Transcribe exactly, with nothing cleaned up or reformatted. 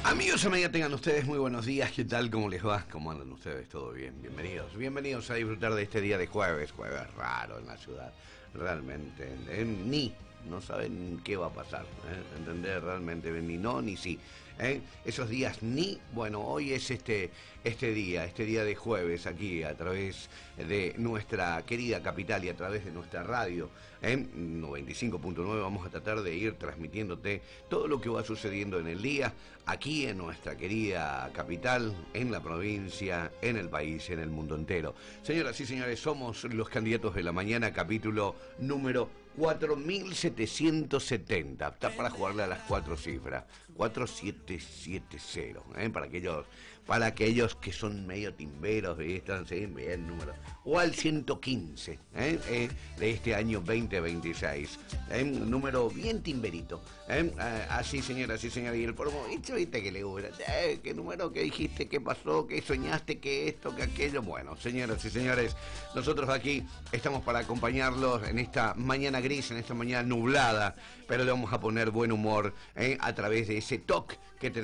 Amigos, amigas, tengan ustedes muy buenos días. ¿Qué tal? ¿Cómo les va? ¿Cómo andan ustedes? ¿Todo bien? Bienvenidos. Bienvenidos a disfrutar de este día de jueves. Jueves raro en la ciudad. Realmente. Eh, ni. No saben qué va a pasar. ¿eh? ¿Entender? Realmente. Ni no, ni sí. ¿eh? Esos días ni. Bueno, hoy es este, este día. Este día de jueves aquí a través de nuestra querida capital y a través de nuestra radio. ¿eh? noventa y cinco punto nueve vamos a tratar de ir transmitiéndote todo lo que va sucediendo en el día. Aquí en nuestra querida capital, en la provincia, en el país, en el mundo entero. Señoras y señores, somos los candidatos de la mañana, capítulo número cuatro mil setecientos setenta. Está para jugarle a las cuatro cifras. cuatro siete siete cero. ¿eh? Para aquellos para aquellos que son medio timberos y están bien el número. O al ciento quince ¿eh? Eh, de este año veinte veintiséis. ¿eh? Un número bien timberito. ¿eh? Eh, así, señoras y señores. Y el promo, viste que le gusta. Eh, ¿Qué número? ¿Qué dijiste? ¿Qué pasó? ¿Qué soñaste? ¿Qué esto? ¿Qué aquello? Bueno, señoras y señores, nosotros aquí estamos para acompañarlos en esta mañana gris, en esta mañana nublada, pero le vamos a poner buen humor ¿eh? a través de ese toque que tenemos.